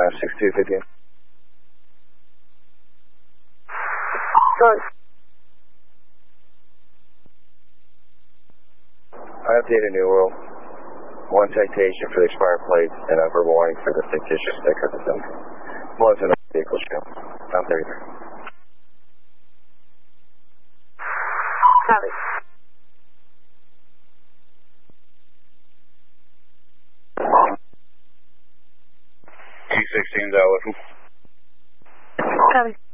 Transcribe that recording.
6215. Good. I updated New World. 1 citation for the expired plates and a verbal warning for the fictitious sticker system. One's in the vehicle show. I'm 33. Copy. G16's out with him. Copy.